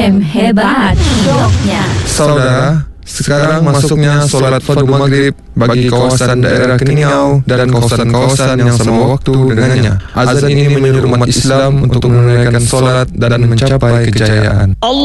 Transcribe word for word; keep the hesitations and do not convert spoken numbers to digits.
M hebat syoknya. Saudara, sekarang masuknya solat fardu maghrib bagi kawasan daerah Keningau dan kawasan-kawasan yang sama waktu dengannya. Azan ini menyuruh umat Islam untuk menunaikan solat dan mencapai kejayaan.